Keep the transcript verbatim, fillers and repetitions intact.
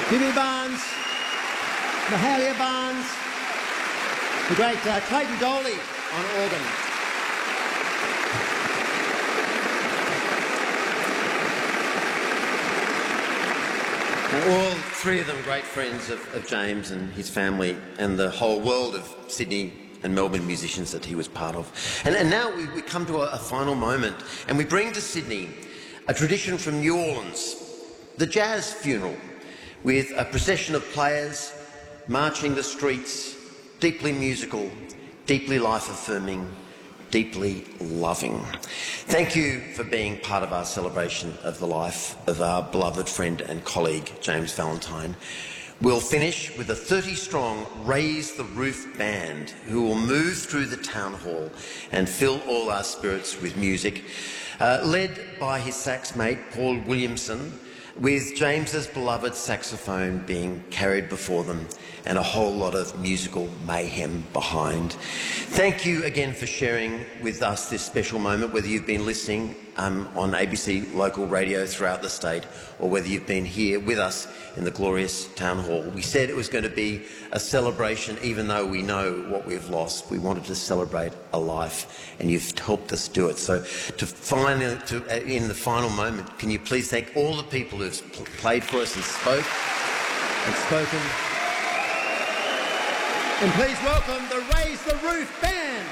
Jimmy Barnes, Mahalia Barnes, the great uh, Clayton Doley on organ. All three of them great friends of, of James and his family and the whole world of Sydney and Melbourne musicians that he was part of. And, and now we, we come to a, a final moment and we bring to Sydney a tradition from New Orleans, the jazz funeral, with a procession of players marching the streets, deeply musical, deeply life-affirming, deeply loving. Thank you for being part of our celebration of the life of our beloved friend and colleague, James Valentine. We'll finish with a thirty-strong Raise the Roof band who will move through the town hall and fill all our spirits with music, uh, led by his sax mate, Paul Williamson, with James's beloved saxophone being carried before them and a whole lot of musical mayhem behind. Thank you again for sharing with us this special moment, whether you've been listening um, on A B C local radio throughout the state or whether you've been here with us in the glorious town hall. We said it was going to be a celebration, even though we know what we've lost. We wanted to celebrate a life, and you've helped us do it. So to finally, to, uh, in the final moment, can you please thank all the people who've played for us and spoke and spoken. And please welcome the Raise the Roof band.